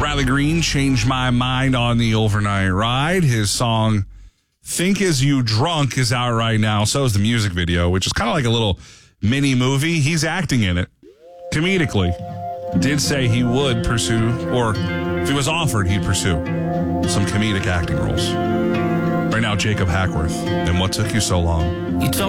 Riley Green, Changed My Mind on the Overnight Ride. His song, Think Is You Drunk, is out right now. So is the music video, which is kind of like a little mini movie. He's acting in it comedically. Did say he would pursue, or if he was offered, he'd pursue some comedic acting roles. Right now, Jacob Hackworth, and What Took You So Long? You told